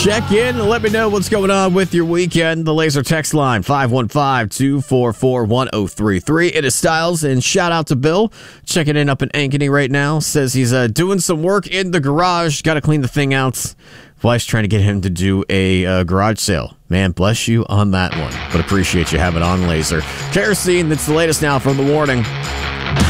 Check in and let me know what's going on with your weekend. The Laser text line, 515-244-1033. It is Styles, and shout out to Bill. Checking in up in Ankeny right now. Says he's doing some work in the garage. Got to clean the thing out. Wife's trying to get him to do a garage sale. Man, bless you on that one. But appreciate you having on, Laser. Kerosene, that's the latest now from The Warning.